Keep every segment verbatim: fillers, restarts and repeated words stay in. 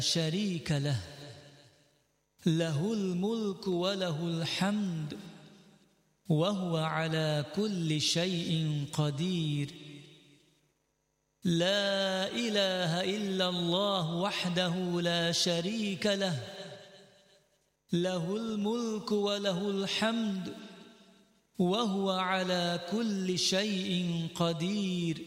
شريك له له الملك وله الحمد وهو على كل شيء قدير لا إله إلا الله وحده لا شريك له له الملك وله الحمد وهو على كل شيء قدير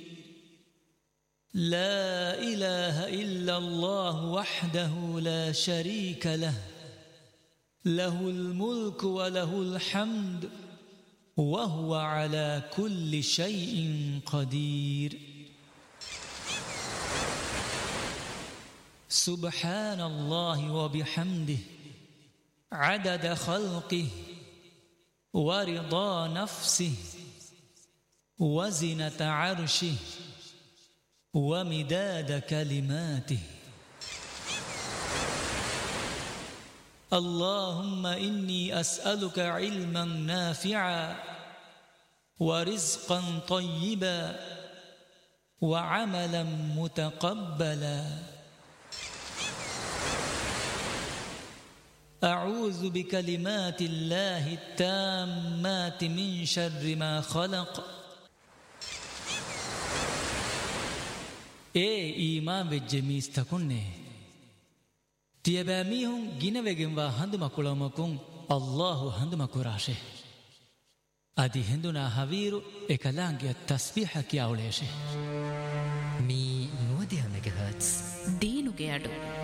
لا إله إلا الله وحده لا شريك له له الملك وله الحمد وهو على كل شيء قدير سبحان الله وبحمده عدد خلقه ورضا نفسه وزنة عرشه ومداد كلماته اللهم إني أسألك علما نافعا ورزقا طيبا وعملا متقبلا أعوذ بكلمات الله التامات من شر ما خلق اے ایمان وجميس تكونه تيباميهم گينوگن وا هندما كلامكم الله هندما كراشه ادي هندنا حويرو اكلانگي تسبيح كياوليشه مي نوديا ميگاهرتز دينوگه اඩු